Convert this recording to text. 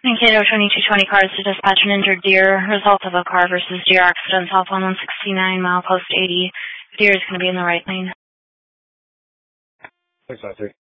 Mankato 2220 cars to dispatch an injured deer. Result of a car versus deer accident, southbound 169, mile post 80. Deer is going to be in the right lane. 653.